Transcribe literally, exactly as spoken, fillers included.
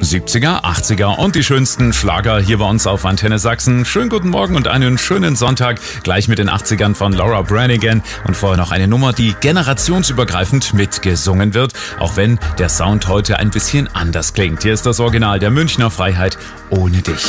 siebziger, achtziger und die schönsten Schlager hier bei uns auf Antenne Sachsen. Schönen guten Morgen und einen schönen Sonntag. Gleich mit den achtzigern von Laura Branigan und vorher noch eine Nummer, die generationsübergreifend mitgesungen wird, auch wenn der Sound heute ein bisschen anders klingt. Hier ist das Original der Münchner Freiheit, Ohne dich.